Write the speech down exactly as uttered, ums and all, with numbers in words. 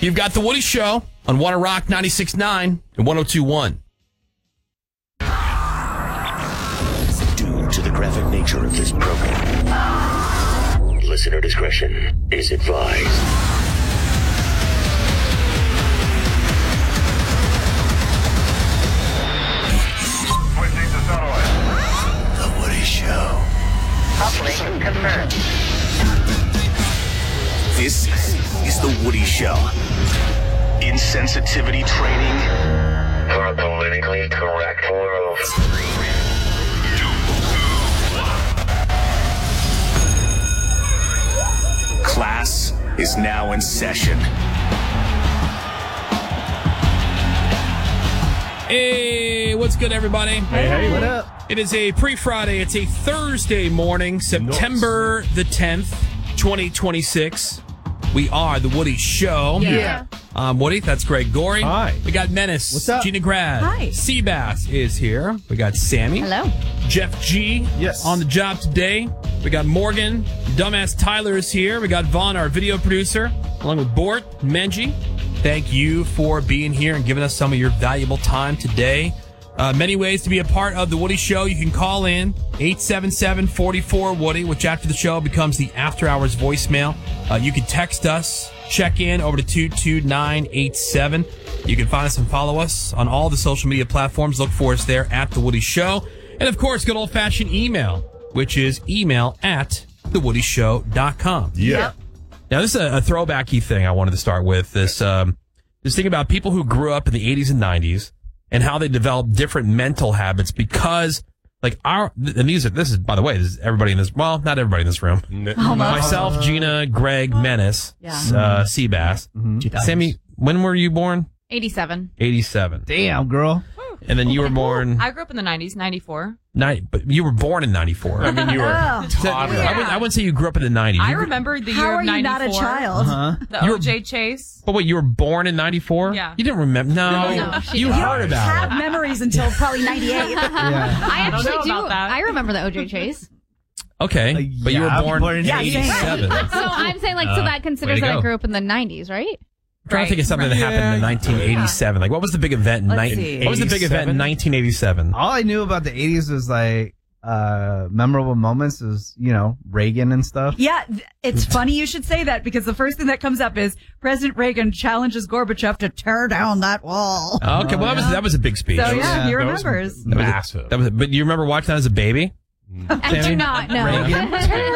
You've got The Woody Show on One Rock ninety-six point nine and one oh two point one. Due to the graphic nature of this program, listener discretion is advised. The Woody Show. Uplink confirmed. This is The Woody Show. Insensitivity training for a politically correct world. Class is now in session. Hey, what's good, everybody? Hey, hey, what up? It is a pre-Friday. It's a Thursday morning, September the tenth, twenty twenty-six. We are The Woody Show. Yeah. Um, Woody, that's Greg Gorey. Hi. We got Menace. What's up? Gina Grad. Hi. Seabass is here. We got Sammy. Hello. Jeff G. Yes. On the job today. We got Morgan. Dumbass Tyler is here. We got Vaughn, our video producer, along with Bort, Menji. Thank you for being here and giving us some of your valuable time today. Uh, many ways to be a part of The Woody Show. You can call in eight seven seven, four four, Woody, which after the show becomes the After Hours voicemail. Uh, you can text us, check in over to two two nine eight seven. You can find us and follow us on all the social media platforms. Look for us there at The Woody Show. And, of course, good old-fashioned email, which is email at the woody show dot com. Yeah. Now, this is a, a throwbacky thing I wanted to start with. This, um, this thing about people who grew up in the eighties and nineties and how they developed different mental habits because, like, our, and these are, this is, by the way, this is everybody in this, well, not everybody in this room. Oh, Myself, Gina, Greg, Menace, Yeah. uh, Seabass. Mm-hmm. Sammy, when were you born? eighty-seven. eighty-seven. Damn, girl. And then you were born, I grew up in the nineties, ninety-four. nine, but you were born in ninety-four. I mean, you were Oh. toddler. I, wouldn't, I wouldn't say you grew up in the nineties. I You grew- remember the How year are of you ninety-four. not a child? Huh? The You're- O J Chase. But wait, you were born in ninety-four? Yeah. You didn't remember? No. No, no, she you didn't. heard about Have it. memories until probably ninety-eight. Yeah. I don't actually know do. about that. I remember the O J Chase. Okay. Uh, but you yeah, were born, born in in Yeah, same. eighty-seven. I'm So I'm saying, like, Uh, so that way considers to that go. I grew up in the nineties, right? trying to think of something that happened in nineteen eighty-seven. Like, what was the big event in Let's nineteen see. What was the big event in nineteen eighty-seven? All I knew about the eighties was like uh memorable moments was, you know, Reagan and stuff. Yeah, th- it's funny you should say that because the first thing that comes up is President Reagan challenges Gorbachev to tear down that wall. Oh, okay, well, that was that was a big speech. So yeah, Yeah, he that was remembers. That was a- massive. That was, but you remember watching that as a baby? I do Sammy? not know. Reagan?